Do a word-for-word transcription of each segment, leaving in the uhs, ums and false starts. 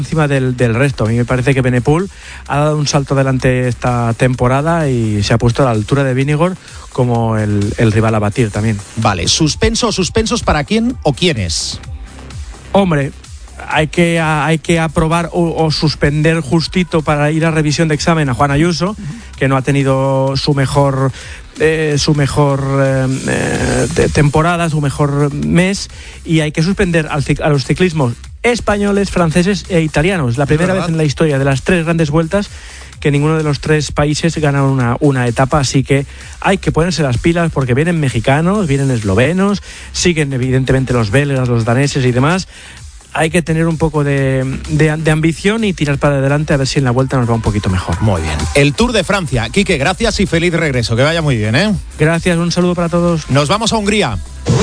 encima del, del resto. A mí me parece que Benepul ha dado un salto adelante esta temporada y se ha puesto a la altura de Vingegaard como el, el rival a batir también. Vale, suspenso o suspensos para quién o quiénes. Hombre, hay que, a, hay que aprobar o, o suspender justito para ir a revisión de examen a Juan Ayuso, que no ha tenido su mejor eh, su mejor eh, eh, temporada, su mejor mes, y hay que suspender al, a los ciclismos españoles, franceses e italianos. La primera vez en la historia de las tres grandes vueltas que ninguno de los tres países gana una, una etapa, así que hay que ponerse las pilas porque vienen mexicanos, vienen eslovenos, siguen evidentemente los belgas, los daneses y demás. Hay que tener un poco de, de, de ambición y tirar para adelante a ver si en la vuelta nos va un poquito mejor. Muy bien. El Tour de Francia. Quique, gracias y feliz regreso. Que vaya muy bien, ¿eh? Gracias, un saludo para todos. Nos vamos a Hungría.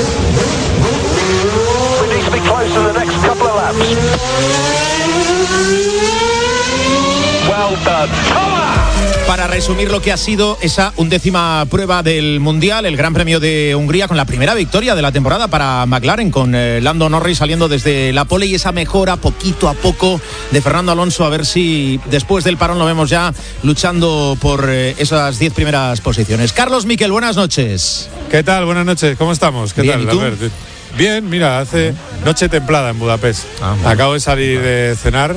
Para resumir lo que ha sido esa undécima prueba del Mundial, el Gran Premio de Hungría, con la primera victoria de la temporada para McLaren, con eh, Lando Norris saliendo desde la pole, y esa mejora poquito a poco de Fernando Alonso, a ver si después del parón lo vemos ya luchando por eh, esas diez primeras posiciones. Carlos Miquel, buenas noches. ¿Qué tal? Buenas noches, ¿cómo estamos? ¿Qué Bien, tal? ¿y tú? A ver, bien, mira, hace noche templada en Budapest. Ah, bueno. Acabo de salir de cenar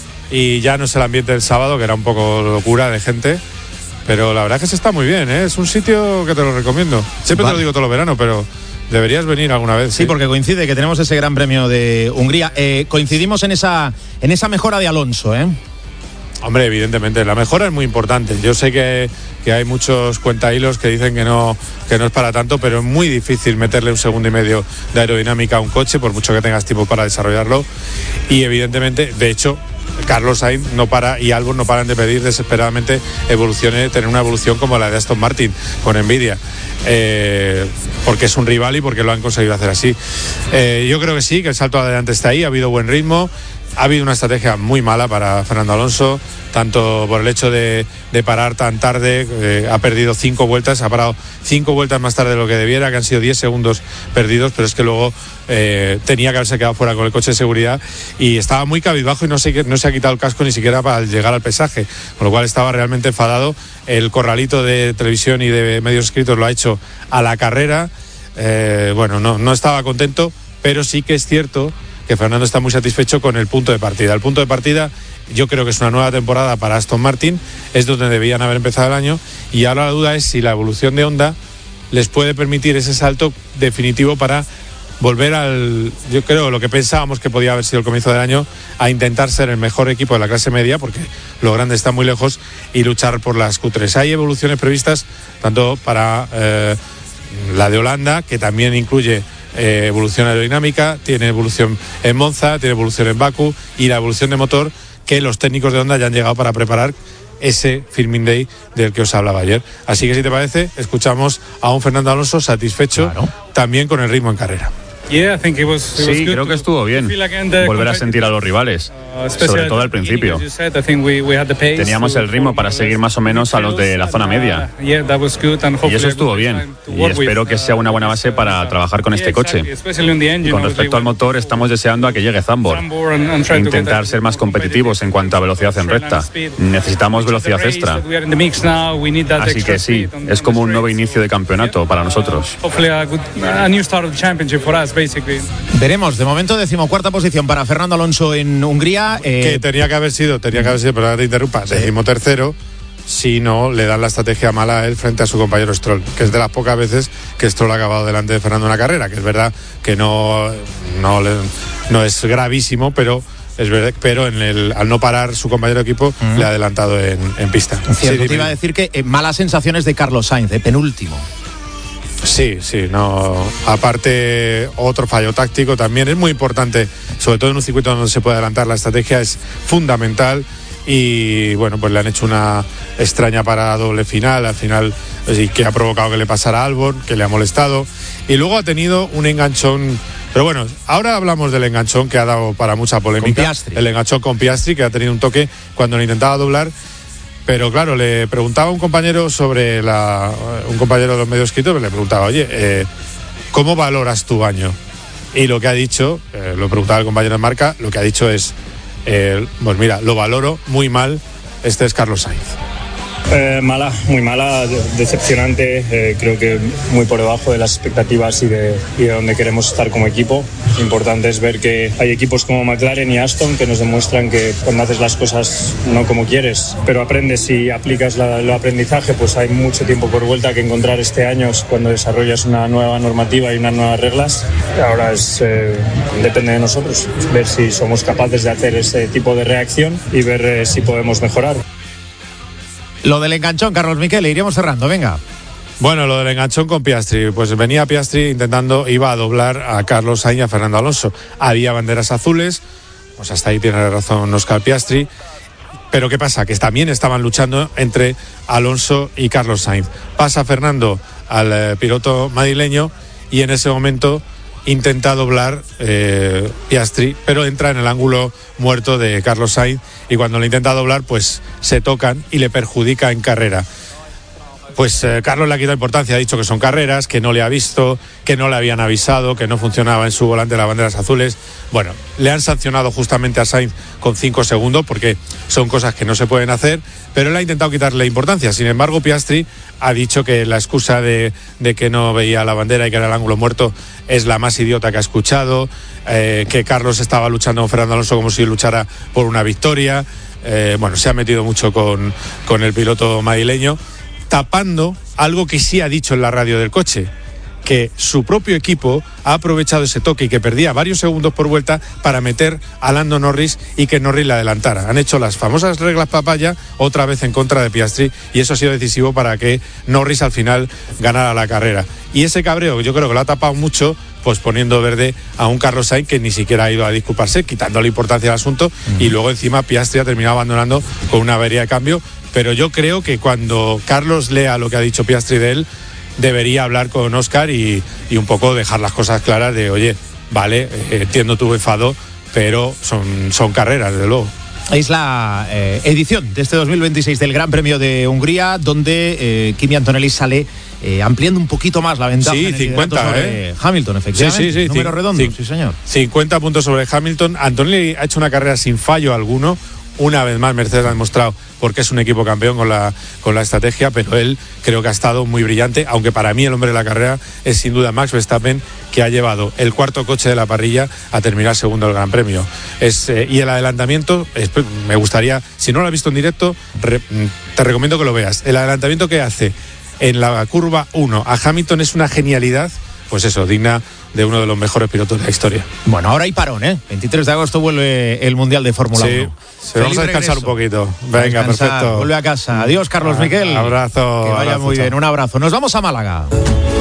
y ya no es el ambiente del sábado, que era un poco locura de gente, pero la verdad es que se está muy bien, ¿eh? Es un sitio que te lo recomiendo. Siempre vale. Te lo digo todo el verano, pero deberías venir alguna vez. Sí, ¿sí? Porque coincide que tenemos ese Gran Premio de Hungría. Eh, coincidimos en esa, en esa mejora de Alonso, ¿eh? Hombre, evidentemente, la mejora es muy importante. Yo sé que, que hay muchos cuentahilos que dicen que no, que no es para tanto, pero es muy difícil meterle un segundo y medio de aerodinámica a un coche, por mucho que tengas tiempo para desarrollarlo. Y evidentemente, de hecho, Carlos Sainz no para y Albon no paran de pedir desesperadamente evoluciones, tener una evolución como la de Aston Martin con Nvidia, eh, porque es un rival y porque lo han conseguido hacer así. Eh, yo creo que sí, que el salto adelante está ahí, ha habido buen ritmo. Ha habido una estrategia muy mala para Fernando Alonso, tanto por el hecho de, de parar tan tarde, eh, ha perdido cinco vueltas, ha parado cinco vueltas más tarde de lo que debiera, que han sido diez segundos perdidos, pero es que luego eh, tenía que haberse quedado fuera con el coche de seguridad y estaba muy cabizbajo y no se, no se ha quitado el casco ni siquiera para llegar al pesaje, con lo cual estaba realmente enfadado. El corralito de televisión y de medios escritos lo ha hecho a la carrera, eh, bueno, no, no estaba contento, pero sí que es cierto que Fernando está muy satisfecho con el punto de partida. El punto de partida, yo creo que es una nueva temporada para Aston Martin, es donde debían haber empezado el año, y ahora la duda es si la evolución de Honda les puede permitir ese salto definitivo para volver al, yo creo, lo que pensábamos que podía haber sido el comienzo del año, a intentar ser el mejor equipo de la clase media, porque lo grande está muy lejos, y luchar por las Q tres. Hay evoluciones previstas tanto para eh, la de Holanda, que también incluye Eh, evolución aerodinámica, tiene evolución en Monza, tiene evolución en Bakú, y la evolución de motor que los técnicos de Honda ya han llegado para preparar ese Filming Day del que os hablaba ayer. Así que, si te parece, escuchamos a un Fernando Alonso satisfecho, claro, también con el ritmo en carrera. Sí, creo que estuvo bien volver a sentir a los rivales, sobre todo al principio. Teníamos el ritmo para seguir más o menos a los de la zona media, y eso estuvo bien, y espero que sea una buena base para trabajar con este coche. Con respecto al motor, estamos deseando a que llegue Zandvoort e intentar ser más competitivos en cuanto a velocidad en recta. Necesitamos velocidad extra, así que sí, es como un nuevo inicio de campeonato para nosotros. Veremos. De momento, decimocuarta posición para Fernando Alonso en Hungría. Eh... Que tenía que haber sido, tenía que haber sido, perdón que te interrumpa, sí, decimotercero, si no le dan la estrategia mala a él frente a su compañero Stroll, que es de las pocas veces que Stroll ha acabado delante de Fernando en una carrera, que es verdad que no, no, le, no es gravísimo, pero es verdad, pero en el, al no parar su compañero de equipo, uh-huh, le ha adelantado en, en pista. Cierto, sí, te iba a decir que eh, malas sensaciones de Carlos Sainz, de penúltimo. Sí, sí, no. Aparte, otro fallo táctico también es muy importante, sobre todo en un circuito donde se puede adelantar. La estrategia es fundamental y bueno, pues le han hecho una extraña parada doble final, al final, sí, que ha provocado que le pasara a Albon, que le ha molestado, y luego ha tenido un enganchón. Pero bueno, ahora hablamos del enganchón que ha dado para mucha polémica. El enganchón con Piastri, que ha tenido un toque cuando le intentaba doblar. Pero claro, le preguntaba a un compañero sobre la, un compañero de los medios escritos, le preguntaba, oye, eh, ¿cómo valoras tu año? Y lo que ha dicho, eh, lo preguntaba el compañero de marca, lo que ha dicho es, eh, pues mira, lo valoro muy mal. Este es Carlos Sainz. Eh, mala, muy mala, decepcionante, eh, creo que muy por debajo de las expectativas y de, y de donde queremos estar como equipo. Importante es ver que hay equipos como McLaren y Aston que nos demuestran que cuando haces las cosas no como quieres, pero aprendes y aplicas la, el aprendizaje, pues hay mucho tiempo por vuelta que encontrar este año cuando desarrollas una nueva normativa y unas nuevas reglas. Ahora es, eh, depende de nosotros, ver si somos capaces de hacer ese tipo de reacción y ver eh, si podemos mejorar. Lo del enganchón, Carlos Miquel, iríamos cerrando, venga. Bueno, lo del enganchón con Piastri, pues venía Piastri intentando, iba a doblar a Carlos Sainz y a Fernando Alonso. Había banderas azules, pues hasta ahí tiene razón Oscar Piastri. Pero ¿qué pasa? Que también estaban luchando entre Alonso y Carlos Sainz. Pasa Fernando al eh, piloto madrileño y en ese momento intenta doblar eh, Piastri, pero entra en el ángulo muerto de Carlos Sainz y cuando le intenta doblar pues se tocan y le perjudica en carrera. Pues eh, Carlos le ha quitado importancia, ha dicho que son carreras, que no le ha visto, que no le habían avisado, que no funcionaba en su volante las banderas azules. Bueno, le han sancionado justamente a Sainz con cinco segundos porque son cosas que no se pueden hacer, pero él ha intentado quitarle importancia. Sin embargo, Piastri ha dicho que la excusa de, de que no veía la bandera y que era el ángulo muerto es la más idiota que ha escuchado, eh, que Carlos estaba luchando con Fernando Alonso como si luchara por una victoria. Eh, bueno, se ha metido mucho con, con el piloto madrileño, tapando algo que sí ha dicho en la radio del coche, que su propio equipo ha aprovechado ese toque y que perdía varios segundos por vuelta para meter a Lando Norris y que Norris le adelantara. Han hecho las famosas reglas papaya otra vez en contra de Piastri y eso ha sido decisivo para que Norris al final ganara la carrera. Y ese cabreo yo creo que lo ha tapado mucho, pues poniendo verde a un Carlos Sainz que ni siquiera ha ido a disculparse, quitándole importancia al asunto, mm. y luego encima Piastri ha terminado abandonando con una avería de cambio. Pero yo creo que cuando Carlos lea lo que ha dicho Piastri de él, debería hablar con Oscar y, y un poco dejar las cosas claras de, oye, vale, eh, entiendo tu enfado, pero son, son carreras, desde luego. Es la eh, edición de este dos mil veintiséis del Gran Premio de Hungría, donde eh, Kimi Antonelli sale eh, ampliando un poquito más la ventaja. Sí, cincuenta, sobre ¿eh? Hamilton, efectivamente. Sí, sí, sí. Número cin- redondo, cin- sí, señor. cincuenta puntos sobre Hamilton. Antonelli ha hecho una carrera sin fallo alguno. Una vez más Mercedes ha demostrado porque es un equipo campeón con la, con la estrategia, pero él creo que ha estado muy brillante, aunque para mí el hombre de la carrera es sin duda Max Verstappen, que ha llevado el cuarto coche de la parrilla a terminar segundo el Gran Premio. Es, eh, y el adelantamiento, es, me gustaría, si no lo has visto en directo, re, te recomiendo que lo veas. El adelantamiento que hace en la curva uno a Hamilton es una genialidad, pues eso, digna de uno de los mejores pilotos de la historia. Bueno, ahora hay parón, ¿eh? veintitrés de agosto vuelve el Mundial de Fórmula sí, uno. Sí, vamos a descansar un poquito. Venga, perfecto. Vuelve a casa. Adiós, Carlos ah, Miquel. Abrazo. Que vaya abrazo, muy chao. bien. Un abrazo. Nos vamos a Málaga.